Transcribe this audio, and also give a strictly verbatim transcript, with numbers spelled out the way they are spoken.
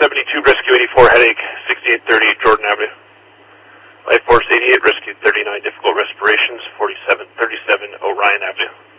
seventy-two, rescue eighty-four, headache, sixty-eight thirty, Jordan Avenue. Life force eighty-eight, rescue thirty-nine, difficult respirations, forty-seven thirty-seven, Orion Avenue.